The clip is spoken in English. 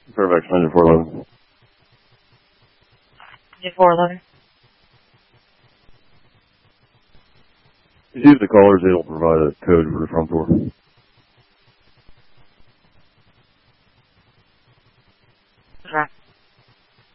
Fairfax 9411. 9411. See if the caller's able to provide a code for the front door. Okay.